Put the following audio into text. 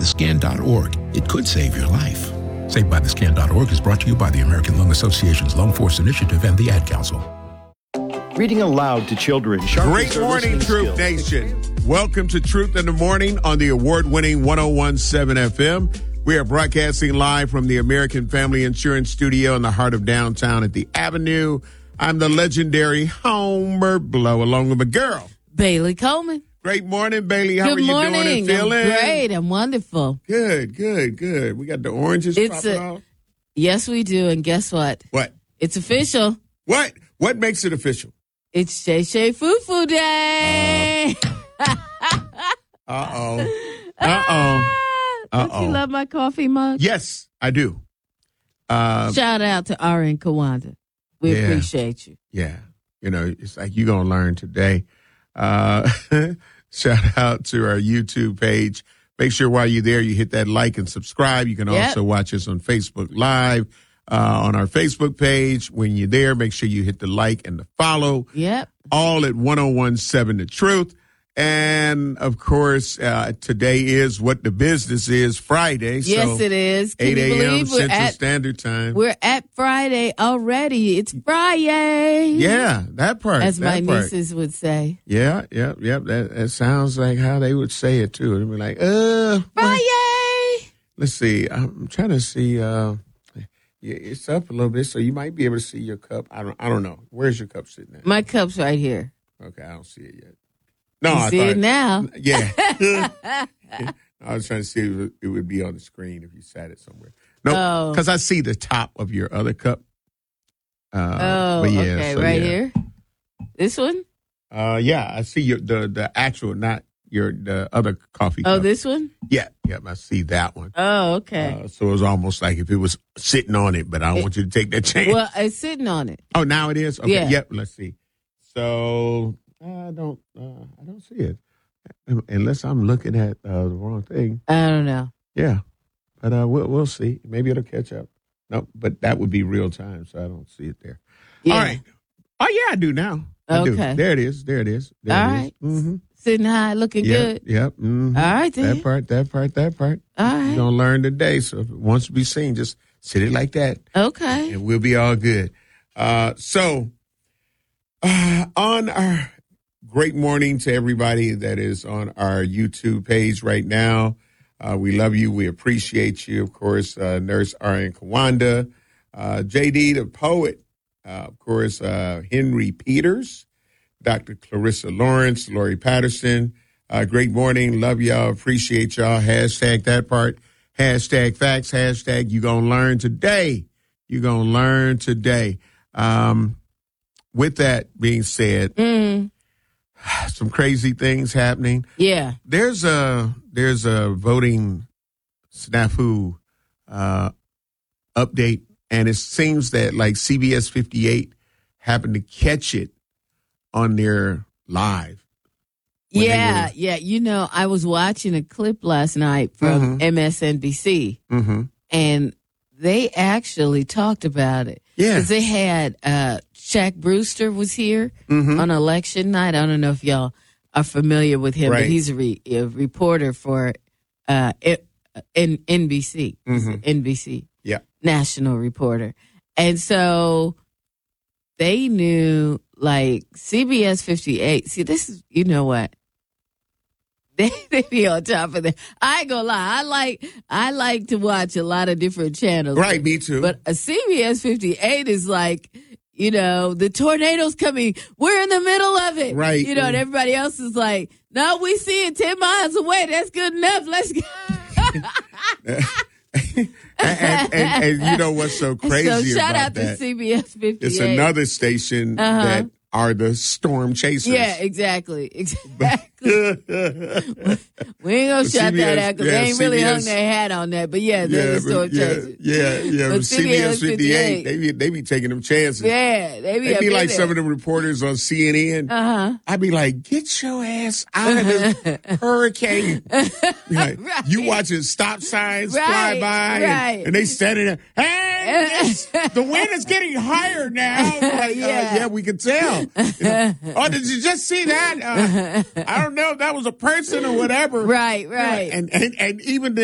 SaveByTheScan.org. It could save your life. SaveByTheScan.org is brought to you by the American Lung Association's Lung Force Initiative and the Ad Council. Reading aloud to children. Great morning, Truth Nation. Welcome to Truth in the Morning on the award-winning 101.7 FM. We are broadcasting live from the American Family Insurance Studio in the heart of downtown at the Avenue. I'm the legendary Homer Blow, along with my girl, Bailey Coleman. Great morning, Bailey. How Good are you morning. doing and feeling? I'm great. I'm wonderful. Good. We got the oranges popping off. Yes, we do. And guess what? What? It's official. What? What makes it official? It's Shay Shay Foo Day. Uh-oh. Don't you love my coffee mug? Yes, I do. Shout out to RN Kawanda. We appreciate you. Yeah. You know, it's like you're going to learn today. Shout out to our YouTube page. Make sure while you're there, you hit that like and subscribe. You can also watch us on Facebook Live, on our Facebook page. When you're there, make sure you hit the like and the follow. Yep. All at 101.7 The Truth. And, of course, today is What the Business Is, Friday. Yes, it is. Can 8 you a.m. believe Central Standard Time. We're at Friday already. It's Friday. Yeah, that part. As my nieces would say. Yeah. That sounds like how they would say it, too. They'd be like, Friday. Let's see. I'm trying to see. It's up a little bit, so you might be able to see your cup. I don't know. Where's your cup sitting at? My cup's right here. Okay, I don't see it yet. No, I see it now. Yeah. I was trying to see if it would be on the screen if you sat it somewhere. No, because I see the top of your other cup. Okay, so right here. This one? Yeah, I see the actual, not the other coffee cup. Oh, this one? Yeah, I see that one. Oh, okay. So it was almost like if it was sitting on it, but I don't want you to take that chance. Well, it's sitting on it. Oh, now it is? Okay, yeah. Yep, let's see. So I don't see it unless I'm looking at the wrong thing. I don't know. Yeah, but we'll see. Maybe it'll catch up. No, but that would be real time, so I don't see it there. Yeah. All right. Oh yeah, I do now. I do. There it is. There it is. All right. Mm-hmm. Sitting high, looking good. Yep. Mm-hmm. All right, then. That part. All right. You're going to learn today, so if it wants to be seen, just sit it like that. Okay. And we'll be all good. So on our great morning to everybody that is on our YouTube page right now. We love you. We appreciate you. Of course, Nurse RN Kawanda, JD the poet, of course, Henry Peters, Dr. Clarissa Lawrence, Lori Patterson. Great morning. Love y'all. Appreciate y'all. Hashtag that part. Hashtag facts. Hashtag you gonna learn today. You gonna learn today. With that being said, some crazy things happening. Yeah. There's a voting snafu update, and it seems that like CBS 58 happened to catch it on their live. Yeah. You know, I was watching a clip last night from MSNBC, and they actually talked about it. Yeah. Because they had Shaq Brewster was here on election night. I don't know if y'all are familiar with him, but he's a reporter for NBC. NBC. Yeah. National reporter. And so they knew, like, CBS 58. See, this is, you know what? They be on top of that. I ain't gonna lie. I like to watch a lot of different channels. Right, me too. But a CBS 58 is like, you know, the tornado's coming. We're in the middle of it. Right. You know, and everybody else is like, no, we see it 10 miles away. That's good enough. Let's go. and you know what's so crazy about that? So shout out to CBS 58. It's another station that are the storm chasers. Yeah, exactly. We ain't gonna shout that out because they ain't really hung their hat on that. But they're the storm chasers. Yeah. But CBS 58, they be taking them chances. Yeah, they be like some of the reporters on CNN. I'd be like, get your ass out of this hurricane. Like, you watching stop signs fly by and they standing there. Hey, the wind is getting higher now. Like, we can tell. You know, oh, did you just see that? I don't know if that was a person or whatever. Right. And even